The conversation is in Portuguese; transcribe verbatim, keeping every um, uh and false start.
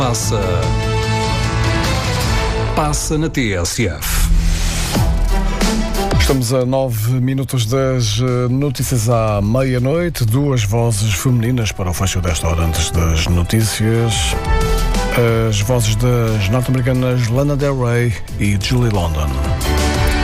Passa. Passa na T S F. Estamos a nove minutos das notícias à meia-noite. Duas vozes femininas para o fecho desta hora antes das notícias. As vozes das norte-americanas Lana Del Rey e Julie London.